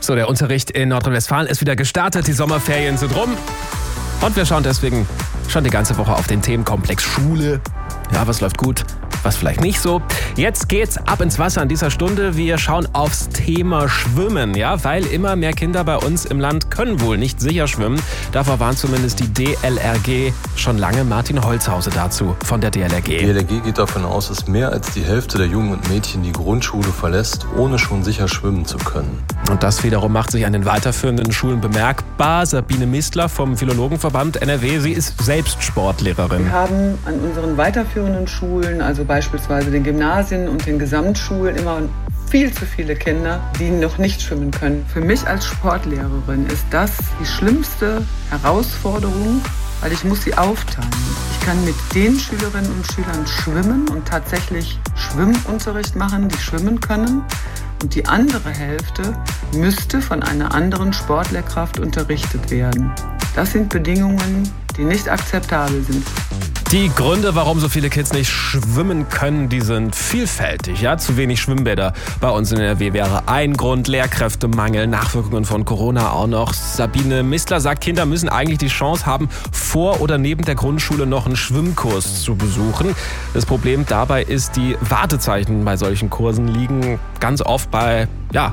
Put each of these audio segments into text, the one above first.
So, der Unterricht in Nordrhein-Westfalen ist wieder gestartet, die Sommerferien sind rum und wir schauen deswegen schon die ganze Woche auf den Themenkomplex Schule. Ja, was läuft gut, was vielleicht nicht so. Jetzt geht's ab ins Wasser in dieser Stunde. Wir schauen aufs Thema Schwimmen, ja, weil immer mehr Kinder bei uns im Land können wohl nicht sicher schwimmen. Davor warnt zumindest die DLRG schon lange. Martin Holzhause dazu von der DLRG. Die DLRG geht davon aus, dass mehr als die Hälfte der Jungen und Mädchen die Grundschule verlässt, ohne schon sicher schwimmen zu können. Und das wiederum macht sich an den weiterführenden Schulen bemerkbar. Sabine Mistler vom Philologenverband NRW, sie ist selbst Sportlehrerin. Wir haben an unseren weiterführenden Schulen, also beispielsweise den Gymnasien und den Gesamtschulen, immer viel zu viele Kinder, die noch nicht schwimmen können. Für mich als Sportlehrerin ist das die schlimmste Herausforderung, weil ich muss sie aufteilen. Ich kann mit den Schülerinnen und Schülern schwimmen und tatsächlich Schwimmunterricht machen, die schwimmen können. Und die andere Hälfte müsste von einer anderen Sportlehrkraft unterrichtet werden. Das sind Bedingungen, die nicht akzeptabel sind. Die Gründe, warum so viele Kids nicht schwimmen können, die sind vielfältig. Ja, zu wenig Schwimmbäder bei uns in NRW wäre ein Grund, Lehrkräftemangel, Nachwirkungen von Corona auch noch. Sabine Mistler sagt, Kinder müssen eigentlich die Chance haben, vor oder neben der Grundschule noch einen Schwimmkurs zu besuchen. Das Problem dabei ist, die Wartezeichen bei solchen Kursen liegen ganz oft bei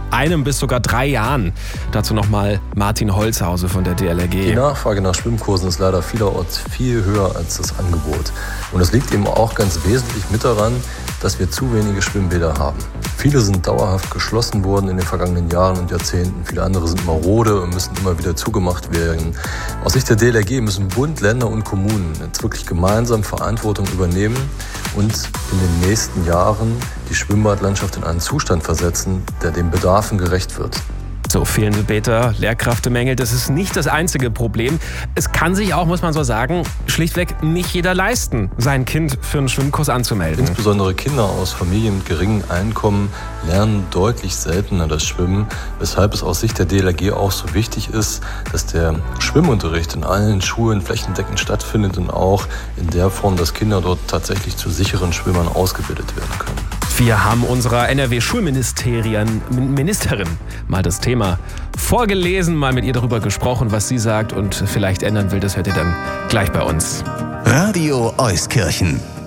1 bis sogar 3 Jahren. Dazu nochmal Martin Holzhause von der DLRG. Die Nachfrage nach Schwimmkursen ist leider vielerorts viel höher als das Angebot. Und das liegt eben auch ganz wesentlich mit daran, dass wir zu wenige Schwimmbäder haben. Viele sind dauerhaft geschlossen worden in den vergangenen Jahren und Jahrzehnten. Viele andere sind marode und müssen immer wieder zugemacht werden. Aus Sicht der DLRG müssen Bund, Länder und Kommunen jetzt wirklich gemeinsam Verantwortung übernehmen und in den nächsten Jahren die Schwimmbadlandschaft in einen Zustand versetzen, der den Bedarfen gerecht wird. So, fehlende Bäder, Lehrkräftemängel, das ist nicht das einzige Problem. Es kann sich auch, muss man so sagen, schlichtweg nicht jeder leisten, sein Kind für einen Schwimmkurs anzumelden. Insbesondere Kinder aus Familien mit geringem Einkommen lernen deutlich seltener das Schwimmen, weshalb es aus Sicht der DLRG auch so wichtig ist, dass der Schwimmunterricht in allen Schulen flächendeckend stattfindet und auch in der Form, dass Kinder dort tatsächlich zu sicheren Schwimmern ausgebildet werden können. Wir haben unserer NRW-Schulministerin mal das Thema vorgelesen, mal mit ihr darüber gesprochen, was sie sagt und vielleicht ändern will. Das hört ihr dann gleich bei uns. Radio Euskirchen.